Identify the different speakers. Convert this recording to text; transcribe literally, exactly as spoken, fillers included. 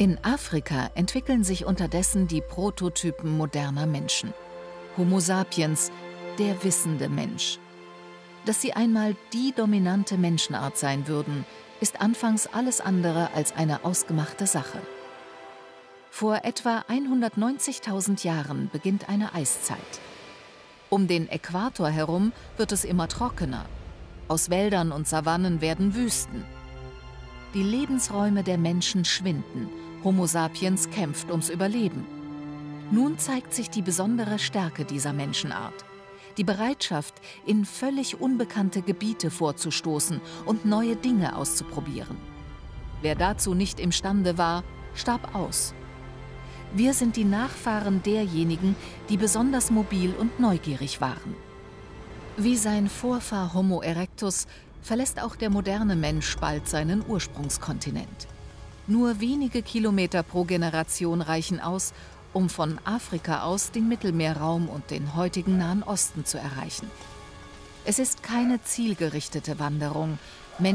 Speaker 1: In Afrika entwickeln sich unterdessen die Prototypen moderner Menschen. Homo sapiens, der wissende Mensch. Dass sie einmal die dominante Menschenart sein würden, ist anfangs alles andere als eine ausgemachte Sache. Vor etwa hundertneunzigtausend Jahren beginnt eine Eiszeit. Um den Äquator herum wird es immer trockener. Aus Wäldern und Savannen werden Wüsten. Die Lebensräume der Menschen schwinden. Homo sapiens kämpft ums Überleben. Nun zeigt sich die besondere Stärke dieser Menschenart. Die Bereitschaft, in völlig unbekannte Gebiete vorzustoßen und neue Dinge auszuprobieren. Wer dazu nicht imstande war, starb aus. Wir sind die Nachfahren derjenigen, die besonders mobil und neugierig waren. Wie sein Vorfahr Homo erectus verlässt auch der moderne Mensch bald seinen Ursprungskontinent. Nur wenige Kilometer pro Generation reichen aus, um von Afrika aus den Mittelmeerraum und den heutigen Nahen Osten zu erreichen. Es ist keine zielgerichtete Wanderung.